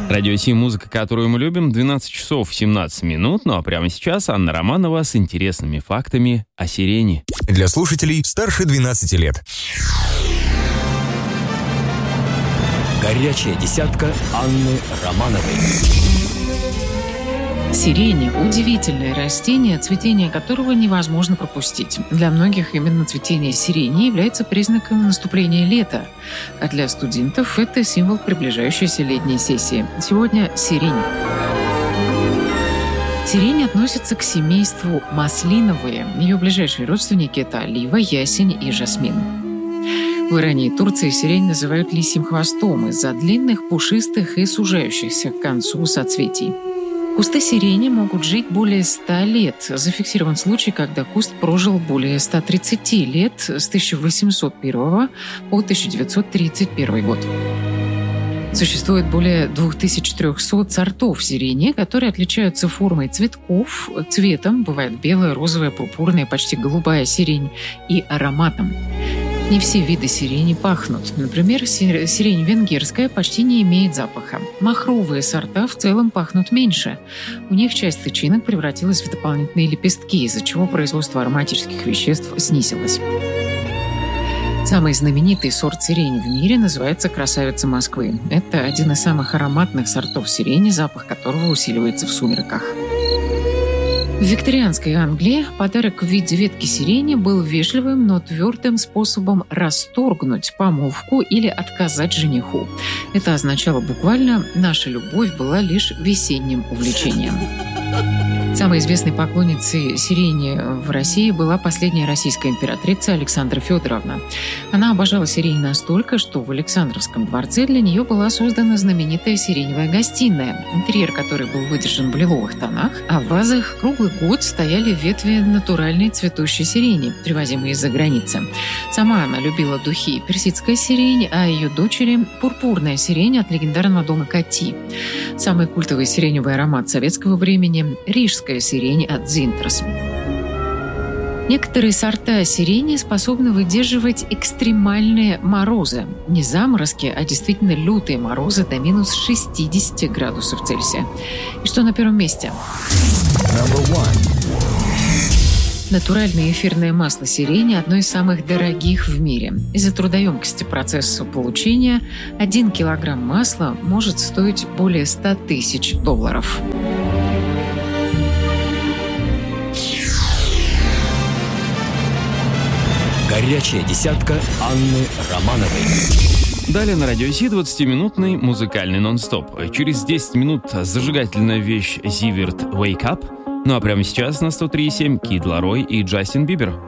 Радио Си, музыка, которую мы любим, 12 часов 17 минут. Ну а прямо сейчас Анна Романова с интересными фактами о сирене. Для слушателей старше 12 лет. Горячая десятка Анны Романовой. Сирень – удивительное растение, цветение которого невозможно пропустить. Для многих именно цветение сирени является признаком наступления лета, а для студентов это символ приближающейся летней сессии. Сегодня сирень. Сирень относится к семейству маслиновые. Ее ближайшие родственники – это олива, ясень и жасмин. В Иране и Турции сирень называют лисьим хвостом из-за длинных, пушистых и сужающихся к концу соцветий. Кусты сирени могут жить более 100 лет. Зафиксирован случай, когда куст прожил более 130 лет с 1801 по 1931 год. Существует более 2300 сортов сирени, которые отличаются формой цветков, цветом, бывает белая, розовая, пурпурная, почти голубая сирень, и ароматом. Не все виды сирени пахнут. Например, сирень венгерская почти не имеет запаха. Махровые сорта в целом пахнут меньше. У них часть тычинок превратилась в дополнительные лепестки, из-за чего производство ароматических веществ снизилось. Самый знаменитый сорт сирени в мире называется «Красавица Москвы». Это один из самых ароматных сортов сирени, запах которого усиливается в сумерках. В викторианской Англии подарок в виде ветки сирени был вежливым, но твердым способом расторгнуть помолвку или отказать жениху. Это означало буквально «наша любовь была лишь весенним увлечением». Самой известной поклонницей сирени в России была последняя российская императрица Александра Федоровна. Она обожала сирень настолько, что в Александровском дворце для нее была создана знаменитая сиреневая гостиная, интерьер которой был выдержан в лиловых тонах, а в вазах круглый год стояли ветви натуральной цветущей сирени, привозимые из-за границы. Сама она любила духи персидская сирень, а ее дочери – пурпурная сирень от легендарного дома Кати. Самый культовый сиреневый аромат советского времени – рижская сирень от Зинтрос. Некоторые сорта сирени способны выдерживать экстремальные морозы. Не заморозки, а действительно лютые морозы до минус 60 градусов Цельсия. И что на первом месте? Натуральное эфирное масло сирени – одно из самых дорогих в мире. Из-за трудоемкости процесса получения 1 килограмм масла может стоить более $100 тысяч. Горячая десятка Анны Романовой. Далее на Радио Си 20-минутный музыкальный нон-стоп. Через 10 минут зажигательная вещь Зиверт «Wake Up». Ну а прямо сейчас на 103.7 Кид Ларой и Джастин Бибер.